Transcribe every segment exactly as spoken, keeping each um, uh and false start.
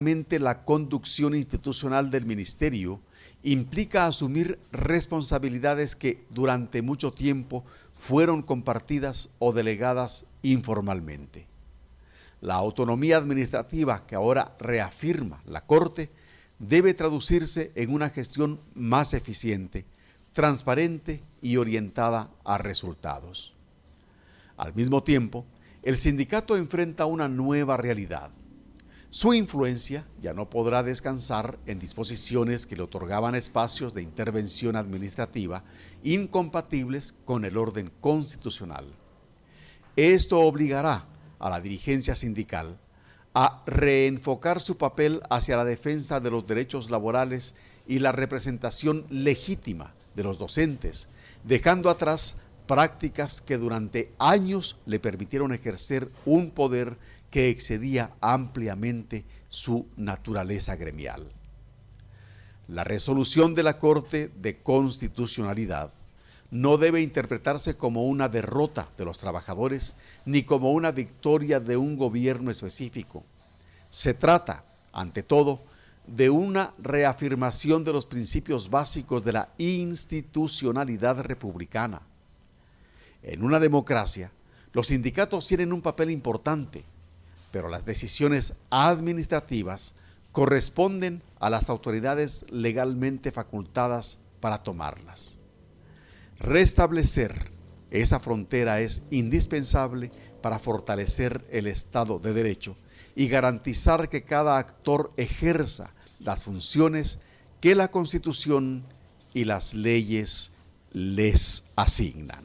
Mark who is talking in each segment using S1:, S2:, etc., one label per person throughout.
S1: La conducción institucional del ministerio implica asumir responsabilidades que durante mucho tiempo fueron compartidas o delegadas informalmente. La autonomía administrativa que ahora reafirma la Corte debe traducirse en una gestión más eficiente, transparente y orientada a resultados. Al mismo tiempo, el sindicato enfrenta una nueva realidad. Su influencia ya no podrá descansar en disposiciones que le otorgaban espacios de intervención administrativa incompatibles con el orden constitucional. Esto obligará a la dirigencia sindical a reenfocar su papel hacia la defensa de los derechos laborales y la representación legítima de los docentes, dejando atrás prácticas que durante años le permitieron ejercer un poder que excedía ampliamente su naturaleza gremial. La resolución de la Corte de Constitucionalidad no debe interpretarse como una derrota de los trabajadores ni como una victoria de un gobierno específico. Se trata, ante todo, de una reafirmación de los principios básicos de la institucionalidad republicana. En una democracia, los sindicatos tienen un papel importante, pero las decisiones administrativas corresponden a las autoridades legalmente facultadas para tomarlas. Restablecer esa frontera es indispensable para fortalecer el Estado de Derecho y garantizar que cada actor ejerza las funciones que la Constitución y las leyes les asignan.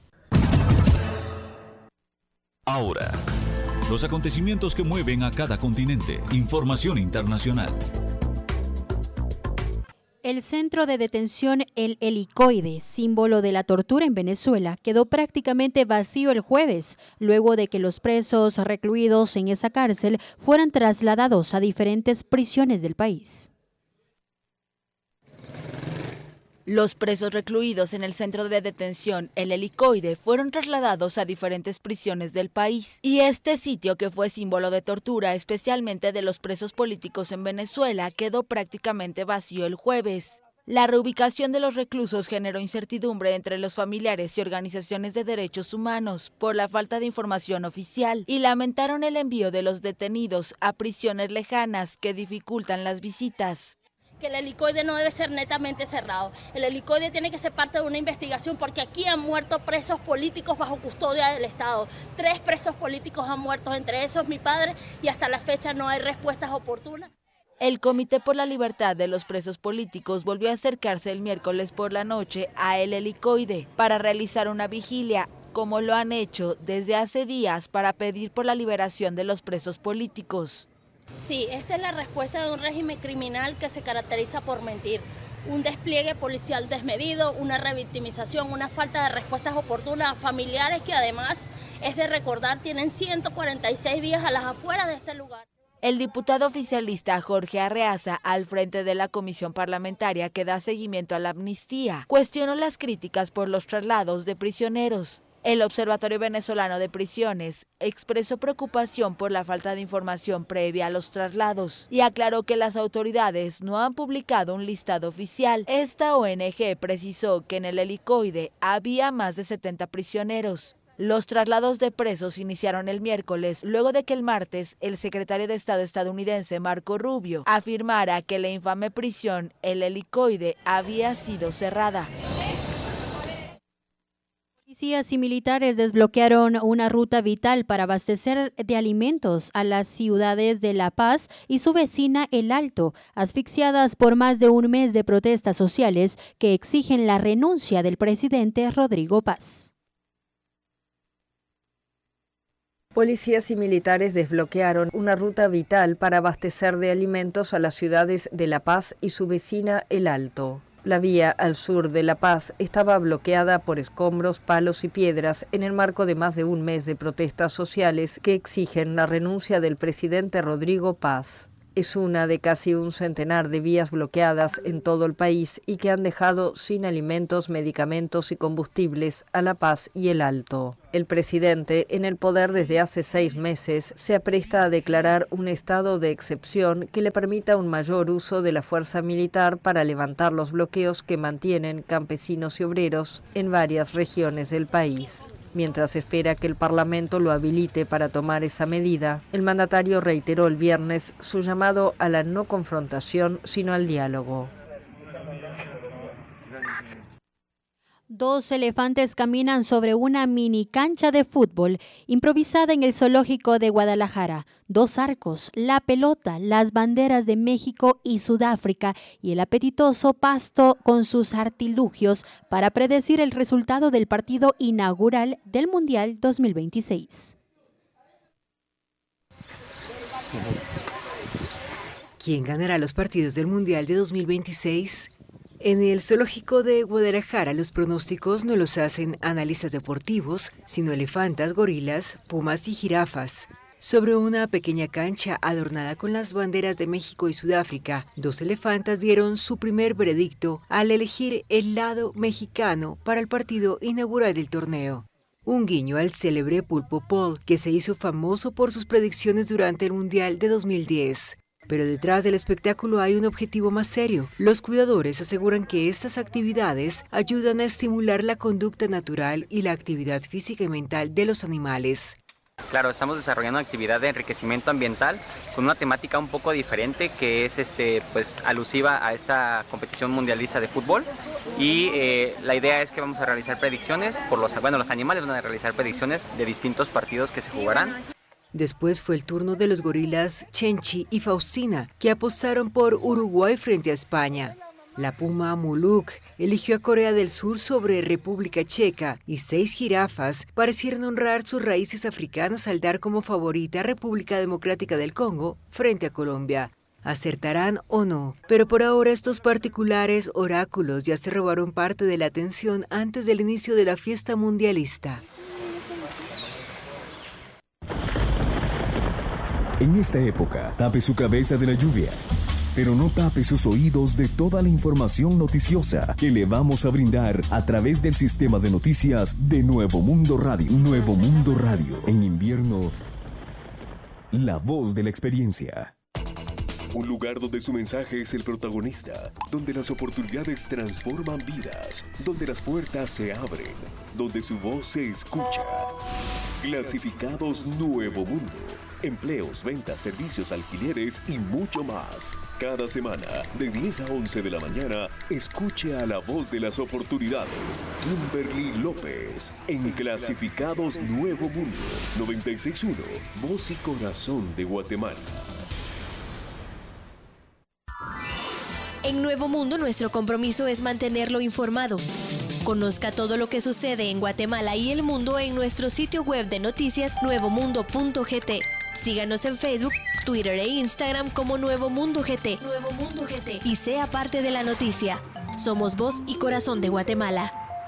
S2: Ahora, los acontecimientos que mueven a cada continente. Información internacional.
S3: El centro de detención El Helicoide, símbolo de la tortura en Venezuela, quedó prácticamente vacío el jueves, luego de que los presos recluidos en esa cárcel fueran trasladados a diferentes prisiones del país.
S4: Los presos recluidos en el centro de detención El Helicoide fueron trasladados a diferentes prisiones del país. Y este sitio, que fue símbolo de tortura, especialmente de los presos políticos en Venezuela, quedó prácticamente vacío el jueves. La reubicación de los reclusos generó incertidumbre entre los familiares y organizaciones de derechos humanos por la falta de información oficial y lamentaron el envío de los detenidos a prisiones lejanas que dificultan las visitas.
S5: Que el helicoide no debe ser netamente cerrado. El helicoide tiene que ser parte de una investigación porque aquí han muerto presos políticos bajo custodia del Estado. Tres presos políticos han muerto, entre esos mi padre, y hasta la fecha no hay respuestas oportunas.
S4: El Comité por la Libertad de los Presos Políticos volvió a acercarse el miércoles por la noche a El Helicoide para realizar una vigilia, como lo han hecho desde hace días para pedir por la liberación de los presos políticos.
S5: Sí, esta es la respuesta de un régimen criminal que se caracteriza por mentir. Un despliegue policial desmedido, una revictimización, una falta de respuestas oportunas a familiares que además, es de recordar, tienen ciento cuarenta y seis días a las afueras de este lugar.
S4: El diputado oficialista Jorge Arreaza, al frente de la comisión parlamentaria que da seguimiento a la amnistía, cuestionó las críticas por los traslados de prisioneros. El Observatorio Venezolano de Prisiones expresó preocupación por la falta de información previa a los traslados y aclaró que las autoridades no han publicado un listado oficial. Esta O N G precisó que en el helicoide había más de setenta prisioneros. Los traslados de presos iniciaron el miércoles, luego de que el martes el secretario de Estado estadounidense Marco Rubio afirmara que la infame prisión El Helicoide había sido cerrada.
S3: Policías y militares desbloquearon una ruta vital para abastecer de alimentos a las ciudades de La Paz y su vecina El Alto, asfixiadas por más de un mes de protestas sociales que exigen la renuncia del presidente Rodrigo Paz.
S6: Policías y militares desbloquearon una ruta vital para abastecer de alimentos a las ciudades de La Paz y su vecina El Alto. La vía al sur de La Paz estaba bloqueada por escombros, palos y piedras en el marco de más de un mes de protestas sociales que exigen la renuncia del presidente Rodrigo Paz. Es una de casi un centenar de vías bloqueadas en todo el país y que han dejado sin alimentos, medicamentos y combustibles a La Paz y el Alto. El presidente, en el poder desde hace seis meses, se apresta a declarar un estado de excepción que le permita un mayor uso de la fuerza militar para levantar los bloqueos que mantienen campesinos y obreros en varias regiones del país. Mientras espera que el Parlamento lo habilite para tomar esa medida, el mandatario reiteró el viernes su llamado a la no confrontación, sino al diálogo.
S3: Dos elefantes caminan sobre una mini cancha de fútbol improvisada en el zoológico de Guadalajara. Dos arcos, la pelota, las banderas de México y Sudáfrica y el apetitoso pasto con sus artilugios para predecir el resultado del partido inaugural del Mundial dos mil veintiséis.
S7: ¿Quién ganará los partidos del Mundial de dos mil veintiséis? En el zoológico de Guadalajara los pronósticos no los hacen analistas deportivos, sino elefantas, gorilas, pumas y jirafas. Sobre una pequeña cancha adornada con las banderas de México y Sudáfrica, dos elefantas dieron su primer veredicto al elegir el lado mexicano para el partido inaugural del torneo. Un guiño al célebre Pulpo Paul, que se hizo famoso por sus predicciones durante el Mundial de dos mil diez. Pero detrás del espectáculo hay un objetivo más serio. Los cuidadores aseguran que estas actividades ayudan a estimular la conducta natural y la actividad física y mental de los animales.
S8: Claro, estamos desarrollando una actividad de enriquecimiento ambiental con una temática un poco diferente que es este, pues, alusiva a esta competición mundialista de fútbol y eh, la idea es que vamos a realizar predicciones, por los, bueno, los animales van a realizar predicciones de distintos partidos que se jugarán.
S7: Después fue el turno de los gorilas Chenchi y Faustina, que apostaron por Uruguay frente a España. La puma Muluk eligió a Corea del Sur sobre República Checa y seis jirafas parecieron honrar sus raíces africanas al dar como favorita a República Democrática del Congo frente a Colombia. ¿Acertarán o no? Pero por ahora estos particulares oráculos ya se robaron parte de la atención antes del inicio de la fiesta mundialista.
S9: En esta época, tape su cabeza de la lluvia, pero no tape sus oídos de toda la información noticiosa que le vamos a brindar a través del sistema de noticias de Nuevo Mundo Radio. Nuevo Mundo Radio, en invierno, la voz de la experiencia. Un lugar donde su mensaje es el protagonista, donde las oportunidades transforman vidas, donde las puertas se abren, donde su voz se escucha. Clasificados Nuevo Mundo. Empleos, ventas, servicios, alquileres y mucho más. Cada semana, de diez a once de la mañana, escuche a la voz de las oportunidades, Kimberly López, en Clasificados Nuevo Mundo, noventa y seis punto uno, voz y corazón de Guatemala.
S10: En Nuevo Mundo, nuestro compromiso es mantenerlo informado. Conozca todo lo que sucede en Guatemala y el mundo en nuestro sitio web de noticias nuevo mundo punto g t. Síganos en Facebook, Twitter e Instagram como Nuevo Mundo G T. Nuevo Mundo G T. Y sea parte de la noticia. Somos voz y corazón de Guatemala.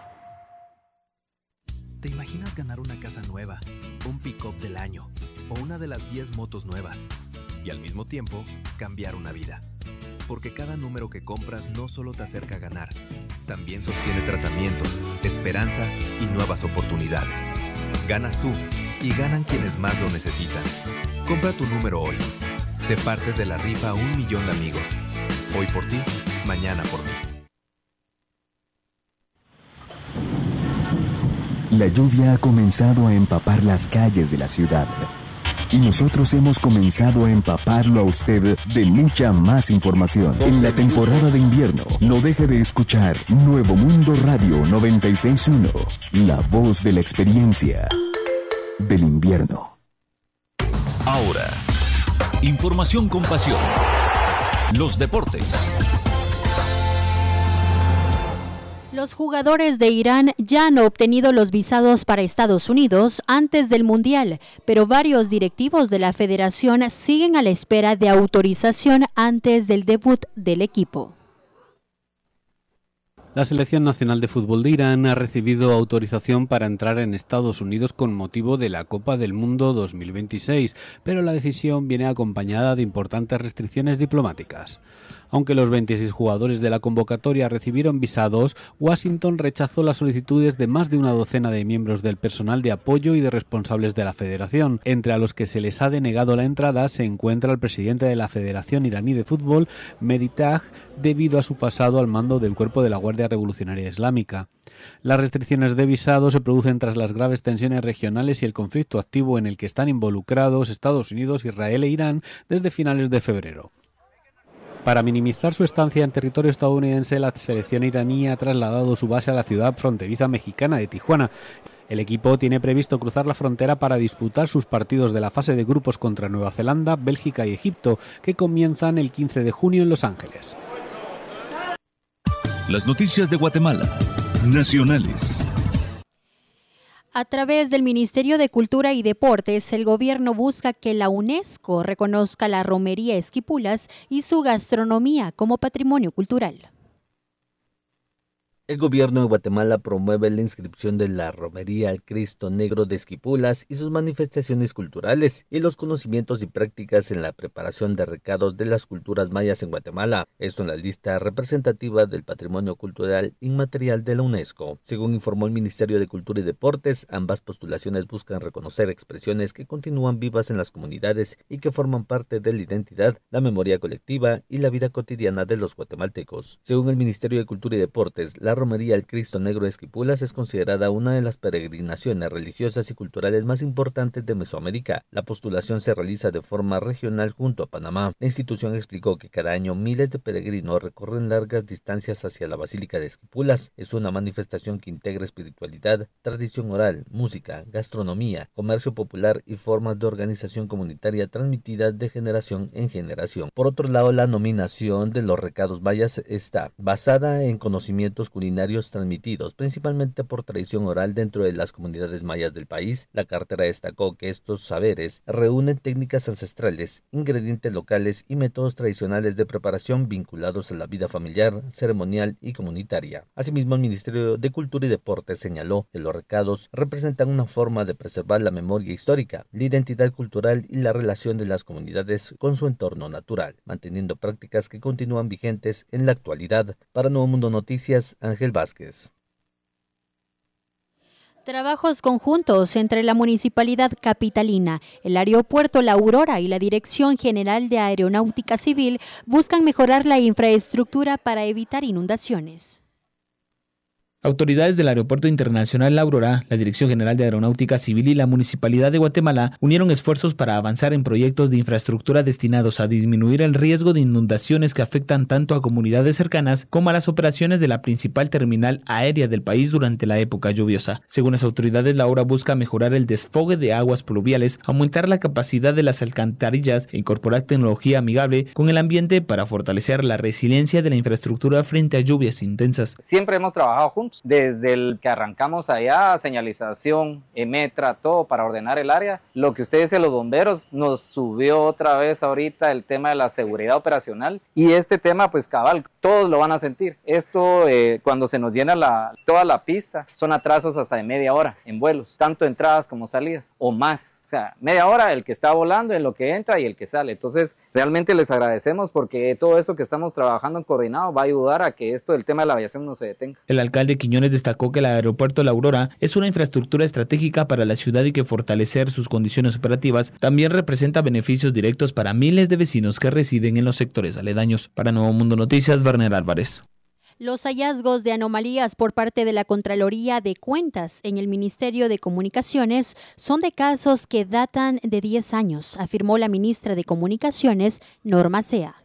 S11: ¿Te imaginas ganar una casa nueva, un pick-up del año o una de las diez motos nuevas? Y al mismo tiempo, cambiar una vida. Porque cada número que compras no solo te acerca a ganar, también sostiene tratamientos, esperanza y nuevas oportunidades. Ganas tú y ganan quienes más lo necesitan. Compra tu número hoy. Sé parte de la rifa Un Millón de Amigos. Hoy por ti, mañana por mí.
S9: La lluvia ha comenzado a empapar las calles de la ciudad. Y nosotros hemos comenzado a empaparlo a usted de mucha más información. En la temporada de invierno, no deje de escuchar Nuevo Mundo Radio noventa y seis punto uno, la voz de la experiencia del invierno.
S2: Ahora, información con pasión. Los deportes.
S3: Los jugadores de Irán ya han obtenido los visados para Estados Unidos antes del Mundial, pero varios directivos de la federación siguen a la espera de autorización antes del debut del equipo.
S12: La Selección Nacional de Fútbol de Irán ha recibido autorización para entrar en Estados Unidos con motivo de la Copa del Mundo dos mil veintiséis, pero la decisión viene acompañada de importantes restricciones diplomáticas. Aunque los veintiséis jugadores de la convocatoria recibieron visados, Washington rechazó las solicitudes de más de una docena de miembros del personal de apoyo y de responsables de la federación. Entre a los que se les ha denegado la entrada se encuentra el presidente de la Federación Iraní de Fútbol, Mehdi Taj, debido a su pasado al mando del cuerpo de la Guardia Revolucionaria Islámica. Las restricciones de visado se producen tras las graves tensiones regionales y el conflicto activo en el que están involucrados Estados Unidos, Israel e Irán desde finales de febrero. Para minimizar su estancia en territorio estadounidense, la selección iraní ha trasladado su base a la ciudad fronteriza mexicana de Tijuana. El equipo tiene previsto cruzar la frontera para disputar sus partidos de la fase de grupos contra Nueva Zelanda, Bélgica y Egipto, que comienzan el quince de junio en Los Ángeles.
S2: Las noticias de Guatemala, nacionales.
S3: A través del Ministerio de Cultura y Deportes, el gobierno busca que la UNESCO reconozca la romería Esquipulas y su gastronomía como patrimonio cultural.
S13: El gobierno de Guatemala promueve la inscripción de la romería al Cristo Negro de Esquipulas y sus manifestaciones culturales y los conocimientos y prácticas en la preparación de recados de las culturas mayas en Guatemala, esto en la lista representativa del Patrimonio Cultural Inmaterial de la UNESCO. Según informó el Ministerio de Cultura y Deportes, ambas postulaciones buscan reconocer expresiones que continúan vivas en las comunidades y que forman parte de la identidad, la memoria colectiva y la vida cotidiana de los guatemaltecos. Según el Ministerio de Cultura y Deportes, la romería al Cristo Negro de Esquipulas es considerada una de las peregrinaciones religiosas y culturales más importantes de Mesoamérica. La postulación se realiza de forma regional junto a Panamá. La institución explicó que cada año miles de peregrinos recorren largas distancias hacia la Basílica de Esquipulas. Es una manifestación que integra espiritualidad, tradición oral, música, gastronomía, comercio popular y formas de organización comunitaria transmitidas de generación en generación. Por otro lado, la nominación de los recados mayas está basada en conocimientos culinarios transmitidos principalmente por tradición oral dentro de las comunidades mayas del país. La cartera destacó que estos saberes reúnen técnicas ancestrales, ingredientes locales y métodos tradicionales de preparación vinculados a la vida familiar, ceremonial y comunitaria. Asimismo, el Ministerio de Cultura y Deportes señaló que los recados representan una forma de preservar la memoria histórica, la identidad cultural y la relación de las comunidades con su entorno natural, manteniendo prácticas que continúan vigentes en la actualidad. Para Nuevo Mundo Noticias, Ángel Vázquez.
S3: Trabajos conjuntos entre la Municipalidad Capitalina, el Aeropuerto La Aurora y la Dirección General de Aeronáutica Civil buscan mejorar la infraestructura para evitar inundaciones.
S14: Autoridades del Aeropuerto Internacional La Aurora, la Dirección General de Aeronáutica Civil y la Municipalidad de Guatemala unieron esfuerzos para avanzar en proyectos de infraestructura destinados a disminuir el riesgo de inundaciones que afectan tanto a comunidades cercanas como a las operaciones de la principal terminal aérea del país durante la época lluviosa. Según las autoridades, la obra busca mejorar el desfogue de aguas pluviales, aumentar la capacidad de las alcantarillas e incorporar tecnología amigable con el ambiente para fortalecer la resiliencia de la infraestructura frente a lluvias intensas.
S15: Siempre hemos trabajado juntos. Desde el que arrancamos allá, señalización, Emetra, todo para ordenar el área. Lo que usted dice, los bomberos, nos subió otra vez ahorita el tema de la seguridad operacional. Y este tema, pues cabal, todos lo van a sentir. Esto, eh, cuando se nos llena la, toda la pista, son atrasos hasta de media hora en vuelos, tanto entradas como salidas, o más. O sea, media hora el que está volando, en lo que entra y el que sale. Entonces, realmente les agradecemos porque todo eso que estamos trabajando en coordinado va a ayudar a que esto del tema de la aviación no se detenga.
S14: El alcalde Quiñones destacó que el aeropuerto La Aurora es una infraestructura estratégica para la ciudad y que fortalecer sus condiciones operativas también representa beneficios directos para miles de vecinos que residen en los sectores aledaños. Para Nuevo Mundo Noticias, Werner Álvarez.
S3: Los hallazgos de anomalías por parte de la Contraloría de Cuentas en el Ministerio de Comunicaciones son de casos que datan de diez años, afirmó la ministra de Comunicaciones, Norma Sea.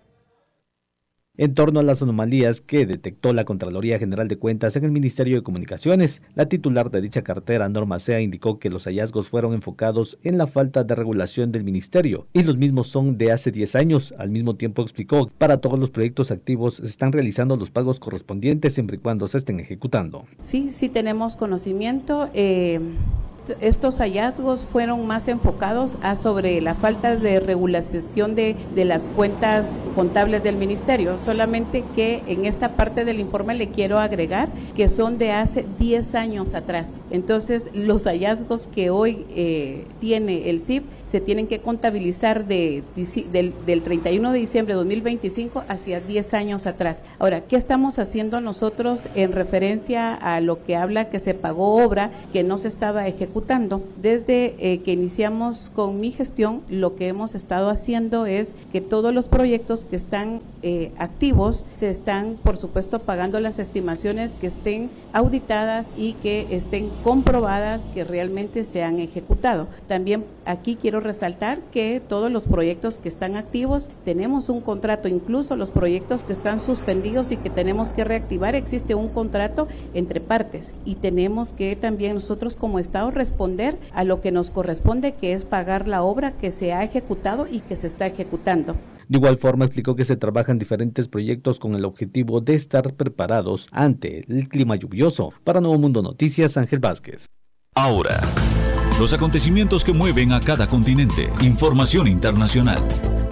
S13: En torno a las anomalías que detectó la Contraloría General de Cuentas en el Ministerio de Comunicaciones, la titular de dicha cartera, Norma Sea, indicó que los hallazgos fueron enfocados en la falta de regulación del ministerio y los mismos son de hace diez años. Al mismo tiempo explicó, para todos los proyectos activos se están realizando los pagos correspondientes siempre y cuando se estén ejecutando.
S16: Sí, sí tenemos conocimiento. Eh... Estos hallazgos fueron más enfocados a sobre la falta de regulación de, de las cuentas contables del ministerio, solamente que en esta parte del informe le quiero agregar que son de hace diez años atrás. Entonces, los hallazgos que hoy eh, tiene el S I P se tienen que contabilizar de, del, del treinta y uno de diciembre de dos mil veinticinco hacia diez años atrás. Ahora, ¿qué estamos haciendo nosotros en referencia a lo que habla que se pagó obra que no se estaba ejecutando? Desde eh, que iniciamos con mi gestión, lo que hemos estado haciendo es que todos los proyectos que están eh, activos se están, por supuesto, pagando las estimaciones que estén auditadas y que estén comprobadas que realmente se han ejecutado. También aquí quiero resaltar que todos los proyectos que están activos tenemos un contrato, incluso los proyectos que están suspendidos y que tenemos que reactivar, existe un contrato entre partes y tenemos que también nosotros como Estado responder a lo que nos corresponde, que es pagar la obra que se ha ejecutado y que se está ejecutando.
S13: De igual forma, explicó que se trabajan diferentes proyectos con el objetivo de estar preparados ante el clima lluvioso. Para Nuevo Mundo Noticias, Ángel Vázquez.
S2: Ahora, los acontecimientos que mueven a cada continente. Información internacional.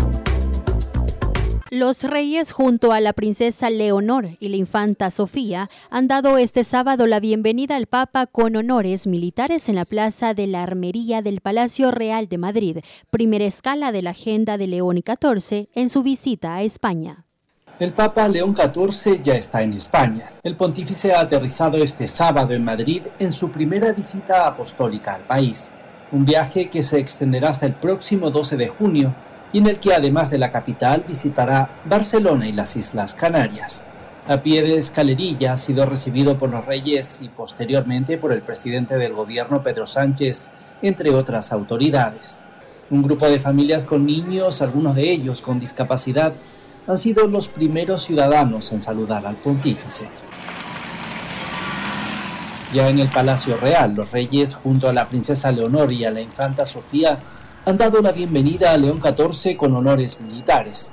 S3: Los reyes, junto a la princesa Leonor y la infanta Sofía, han dado este sábado la bienvenida al Papa con honores militares en la Plaza de la Armería del Palacio Real de Madrid, primera escala de la agenda de León catorce en su visita a España.
S17: El Papa León catorce ya está en España. El pontífice ha aterrizado este sábado en Madrid en su primera visita apostólica al país. Un viaje que se extenderá hasta el próximo doce de junio y en el que además de la capital visitará Barcelona y las Islas Canarias. A pie de escalerilla ha sido recibido por los reyes y posteriormente por el presidente del gobierno Pedro Sánchez, entre otras autoridades. Un grupo de familias con niños, algunos de ellos con discapacidad, han sido los primeros ciudadanos en saludar al pontífice. Ya en el Palacio Real, los reyes, junto a la princesa Leonor y a la infanta Sofía, han dado la bienvenida a León catorce con honores militares.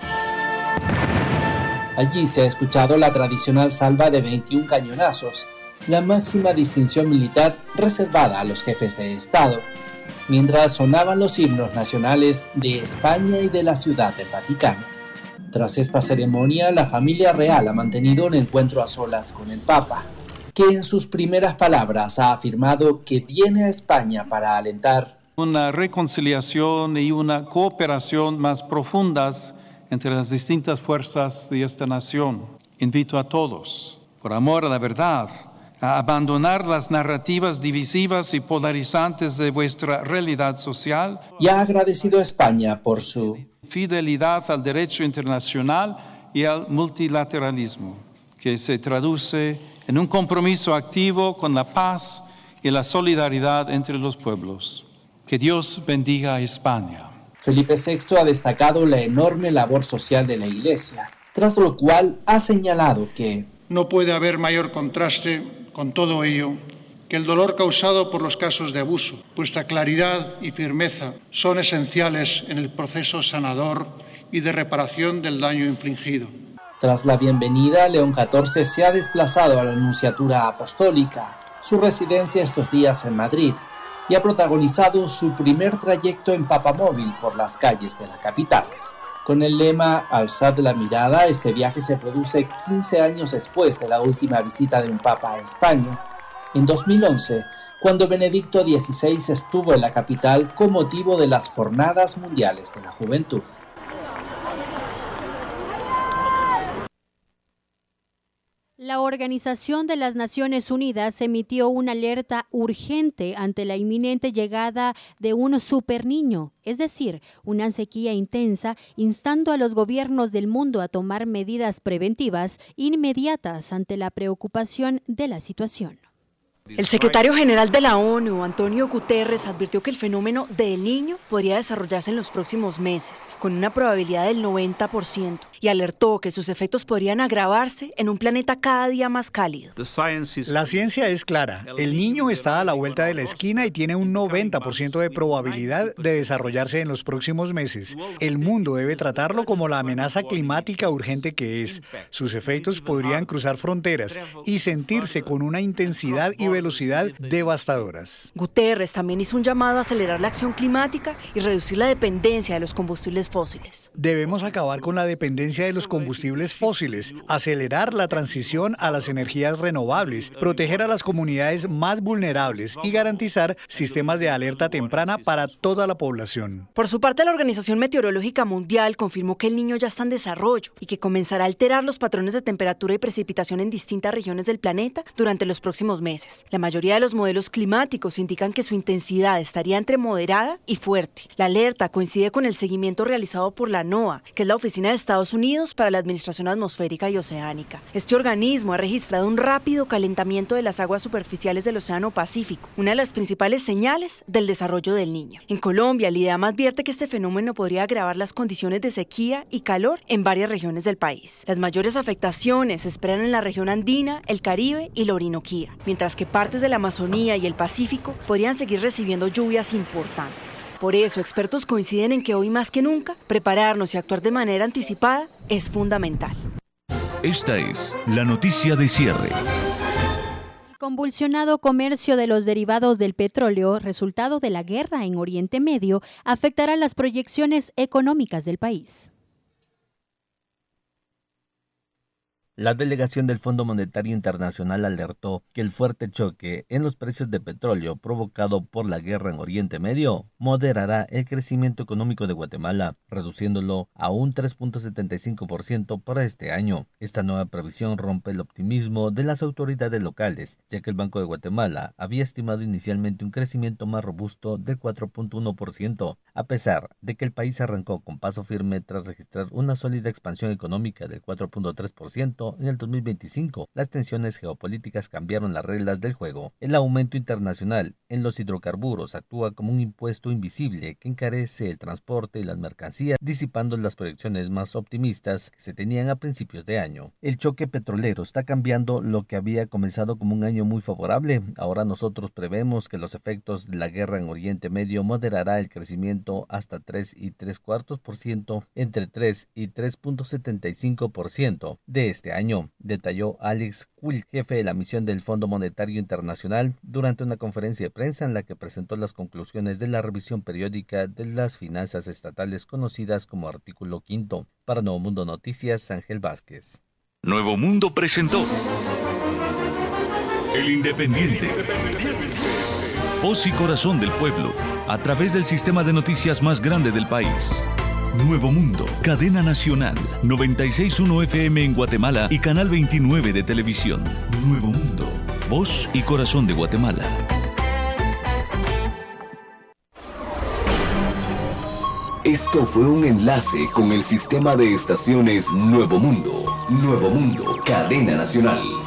S17: Allí se ha escuchado la tradicional salva de veintiún cañonazos, la máxima distinción militar reservada a los jefes de Estado, mientras sonaban los himnos nacionales de España y de la Ciudad del Vaticano. Tras esta ceremonia, la familia real ha mantenido un encuentro a solas con el Papa, que en sus primeras palabras ha afirmado que viene a España para alentar
S18: una reconciliación y una cooperación más profundas entre las distintas fuerzas de esta nación. Invito a todos, por amor a la verdad, a abandonar las narrativas divisivas y polarizantes de vuestra realidad social.
S17: Y ha agradecido a España por su
S18: fidelidad al derecho internacional y al multilateralismo, que se traduce en un compromiso activo con la paz y la solidaridad entre los pueblos. Que Dios bendiga a España.
S17: Felipe sexto ha destacado la enorme labor social de la Iglesia, tras lo cual ha señalado que
S19: no puede haber mayor contraste con todo ello que el dolor causado por los casos de abuso. Vuestra claridad y firmeza son esenciales en el proceso sanador y de reparación del daño infligido.
S17: Tras la bienvenida, León catorce se ha desplazado a la Nunciatura Apostólica, su residencia estos días en Madrid, y ha protagonizado su primer trayecto en papamóvil por las calles de la capital. Con el lema Alzad la mirada, este viaje se produce quince años después de la última visita de un papa a España, en dos mil once, cuando Benedicto dieciséis estuvo en la capital con motivo de las Jornadas Mundiales de la Juventud.
S3: La Organización de las Naciones Unidas emitió una alerta urgente ante la inminente llegada de un superniño, es decir, una sequía intensa, instando a los gobiernos del mundo a tomar medidas preventivas inmediatas ante la preocupación de la situación.
S20: El secretario general de la ONU, Antonio Guterres, advirtió que el fenómeno del Niño podría desarrollarse en los próximos meses, con una probabilidad del noventa por ciento, y alertó que sus efectos podrían agravarse en un planeta cada día más cálido.
S21: La ciencia es clara. El Niño está a la vuelta de la esquina y tiene un noventa por ciento de probabilidad de desarrollarse en los próximos meses. El mundo debe tratarlo como la amenaza climática urgente que es. Sus efectos podrían cruzar fronteras y sentirse con una intensidad y velocidad devastadoras.
S20: Guterres también hizo un llamado a acelerar la acción climática y reducir la dependencia de los combustibles fósiles.
S21: Debemos acabar con la dependencia de los combustibles fósiles, acelerar la transición a las energías renovables, proteger a las comunidades más vulnerables y garantizar sistemas de alerta temprana para toda la población.
S20: Por su parte, la Organización Meteorológica Mundial confirmó que el Niño ya está en desarrollo y que comenzará a alterar los patrones de temperatura y precipitación en distintas regiones del planeta durante los próximos meses. La mayoría de los modelos climáticos indican que su intensidad estaría entre moderada y fuerte. La alerta coincide con el seguimiento realizado por la NOAA, que es la Oficina de Estados Unidos para la Administración Atmosférica y Oceánica. Este organismo ha registrado un rápido calentamiento de las aguas superficiales del Océano Pacífico, una de las principales señales del desarrollo del Niño. En Colombia, el IDEAM advierte que este fenómeno podría agravar las condiciones de sequía y calor en varias regiones del país. Las mayores afectaciones se esperan en la región andina, el Caribe y la Orinoquía, mientras que partes de la Amazonía y el Pacífico podrían seguir recibiendo lluvias importantes. Por eso, expertos coinciden en que hoy más que nunca, prepararnos y actuar de manera anticipada es fundamental.
S2: Esta es la noticia de cierre.
S3: El convulsionado comercio de los derivados del petróleo, resultado de la guerra en Oriente Medio, afectará las proyecciones económicas del país.
S13: La delegación del Fondo Monetario Internacional alertó que el fuerte choque en los precios de petróleo provocado por la guerra en Oriente Medio moderará el crecimiento económico de Guatemala, reduciéndolo a un tres punto setenta y cinco por ciento para este año. Esta nueva previsión rompe el optimismo de las autoridades locales, ya que el Banco de Guatemala había estimado inicialmente un crecimiento más robusto del cuatro punto uno por ciento, a pesar de que el país arrancó con paso firme tras registrar una sólida expansión económica del cuatro punto tres por ciento en el dos mil veinticinco. Las tensiones geopolíticas cambiaron las reglas del juego. El aumento internacional en los hidrocarburos actúa como un impuesto invisible que encarece el transporte y las mercancías, disipando las proyecciones más optimistas que se tenían a principios de año. El choque petrolero está cambiando lo que había comenzado como un año muy favorable. Ahora nosotros prevemos que los efectos de la guerra en Oriente Medio moderará el crecimiento hasta tres y tres cuartos por ciento, entre tres y tres punto setenta y cinco por ciento de este año, detalló Alex Quill, jefe de la misión del Fondo Monetario Internacional, durante una conferencia de prensa en la que presentó las conclusiones de la revisión periódica de las finanzas estatales conocidas como Artículo Quinto. Para Nuevo Mundo Noticias, Ángel Vázquez.
S2: Nuevo Mundo presentó El Independiente. Voz y corazón del pueblo, a través del sistema de noticias más grande del país. Nuevo Mundo, cadena nacional, noventa y seis punto uno F M en Guatemala y canal veintinueve de televisión. Nuevo Mundo, voz y corazón de Guatemala.
S9: Esto fue un enlace con el sistema de estaciones Nuevo Mundo. Nuevo Mundo, cadena nacional.